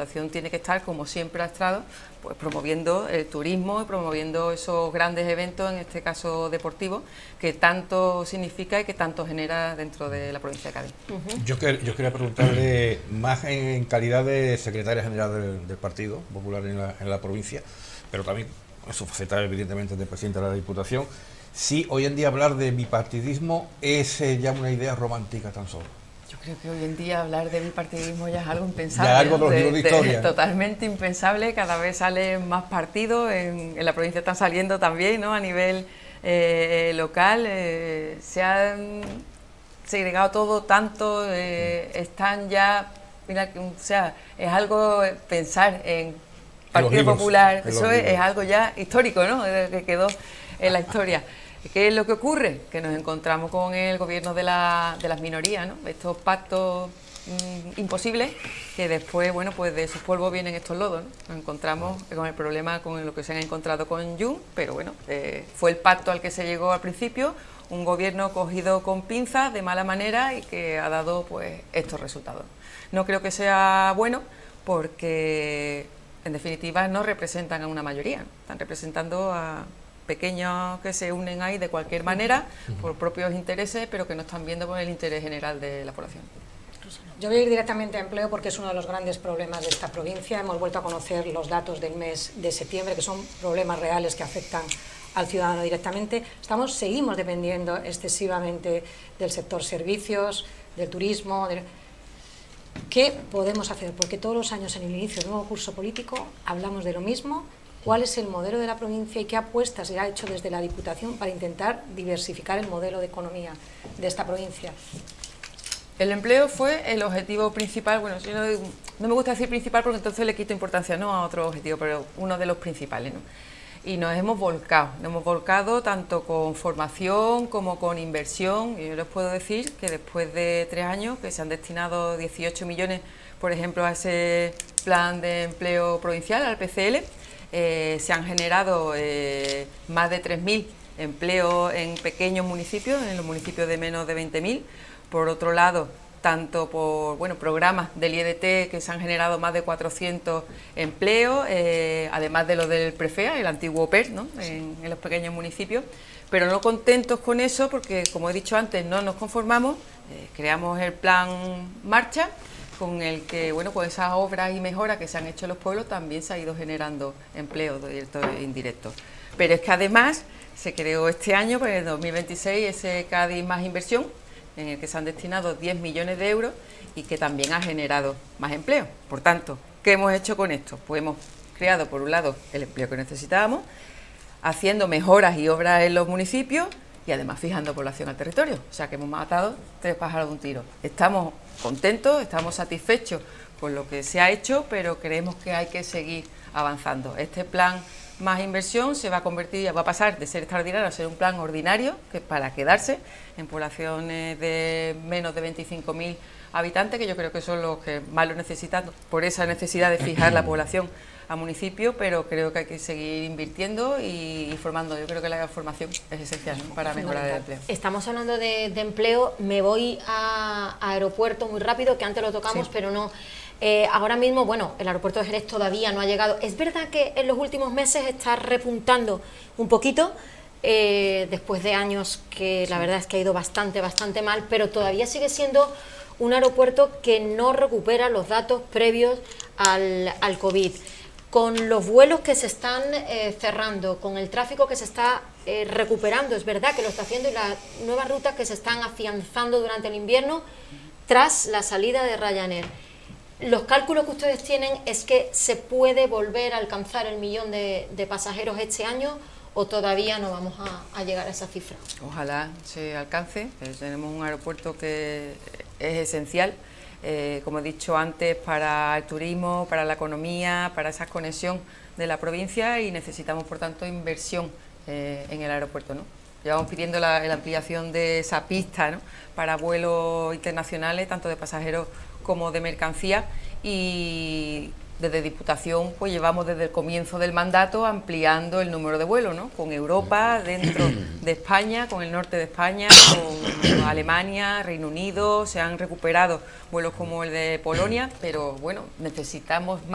Diputación tiene que estar, como siempre ha estado, pues promoviendo el turismo y promoviendo esos grandes eventos, en este caso deportivos, que tanto significa y que tanto genera dentro de la provincia de Cádiz. Yo quería preguntarle, más en calidad de secretaria general del Partido Popular en la provincia, pero también en su faceta evidentemente de presidente de la Diputación, si hoy en día hablar de bipartidismo es ya una idea romántica tan solo. Yo creo que hoy en día hablar de bipartidismo ya es algo impensable. Ya algo de historia. Totalmente impensable. Cada vez salen más partidos. En la provincia están saliendo también, ¿no? A nivel local. Se han segregado todo tanto. Están ya... Mira, o sea, es algo pensar en Partido Popular. Eso es algo ya histórico, ¿no? Que quedó en la historia. ¿Qué es lo que ocurre? Que nos encontramos con el gobierno de las minorías, ¿no? Estos pactos imposibles, que después, bueno, pues de sus polvos vienen estos lodos, ¿no? Nos encontramos con el problema con lo que se han encontrado con Jun, pero bueno, fue el pacto al que se llegó al principio, un gobierno cogido con pinzas de mala manera y que ha dado pues estos resultados. No creo que sea bueno porque, en definitiva, no representan a una mayoría, ¿no? Están representando a pequeños que se unen ahí de cualquier manera por propios intereses, pero que no están viendo por el interés general de la población. Yo voy a ir directamente a empleo porque es uno de los grandes problemas de esta provincia. Hemos vuelto a conocer los datos del mes de septiembre, que son problemas reales que afectan al ciudadano directamente. Seguimos dependiendo excesivamente del sector servicios, del turismo. ¿Qué podemos hacer? Porque todos los años en el inicio del nuevo curso político hablamos de lo mismo. ¿Cuál es el modelo de la provincia y qué apuestas se ha hecho desde la Diputación para intentar diversificar el modelo de economía de esta provincia? El empleo fue el objetivo principal. Bueno, yo no me gusta decir principal porque entonces le quito importancia, ¿no?, a otro objetivo, pero uno de los principales, ¿no? Y nos hemos volcado tanto con formación como con inversión. Y yo les puedo decir que después de 3 años que se han destinado 18 millones, por ejemplo, a ese plan de empleo provincial, al PCL, se han generado más de 3.000 empleos en pequeños municipios, en los municipios de menos de 20.000. Por otro lado, tanto por programas del IEDT que se han generado más de 400 empleos, además de lo del PREFEA, el antiguo PER, ¿no?, en los pequeños municipios. Pero no contentos con eso, porque como he dicho antes, no nos conformamos, creamos el plan Marcha, con el que, bueno, pues esas obras y mejoras que se han hecho en los pueblos también se ha ido generando empleo directo e indirecto. Pero es que además se creó este año, pues en 2026, ese Cádiz Más Inversión, en el que se han destinado 10 millones de euros y que también ha generado más empleo. Por tanto, ¿qué hemos hecho con esto? Pues hemos creado, por un lado, el empleo que necesitábamos, haciendo mejoras y obras en los municipios y además fijando población al territorio. O sea que hemos matado 3 pájaros de un tiro. Estamos contentos, estamos satisfechos con lo que se ha hecho, pero creemos que hay que seguir avanzando. Este plan Más Inversión se va a convertir, va a pasar de ser extraordinario a ser un plan ordinario, que es para quedarse en poblaciones de menos de 25.000 habitantes, que yo creo que son los que más lo necesitan, por esa necesidad de fijar la población a municipio, pero creo que hay que seguir invirtiendo y formando. Yo creo que la formación es esencial, ¿no?, para mejorar el empleo. Estamos hablando de empleo, me voy a aeropuerto muy rápido, que antes lo tocamos, sí, pero no. Ahora mismo, bueno, el aeropuerto de Jerez todavía no ha llegado. Es verdad que en los últimos meses está repuntando un poquito, después de años que la verdad es que ha ido bastante mal, pero todavía sigue siendo un aeropuerto que no recupera los datos previos al COVID. Con los vuelos que se están cerrando, con el tráfico que se está recuperando, es verdad que lo está haciendo, y las nuevas rutas que se están afianzando durante el invierno tras la salida de Ryanair. Los cálculos que ustedes tienen es que se puede volver a alcanzar el 1.000.000 de pasajeros este año, o todavía no vamos a llegar a esa cifra. Ojalá se alcance. Tenemos un aeropuerto que es esencial, como he dicho antes, para el turismo, para la economía, para esa conexión de la provincia, y necesitamos, por tanto, inversión en el aeropuerto, ¿no? Llevamos pidiendo la ampliación de esa pista, ¿no?, para vuelos internacionales, tanto de pasajeros como de mercancía, y desde Diputación pues llevamos desde el comienzo del mandato ampliando el número de vuelos, ¿no?, con Europa, dentro de España, con el norte de España, con Alemania, Reino Unido. Se han recuperado vuelos como el de Polonia, pero bueno, necesitamos más.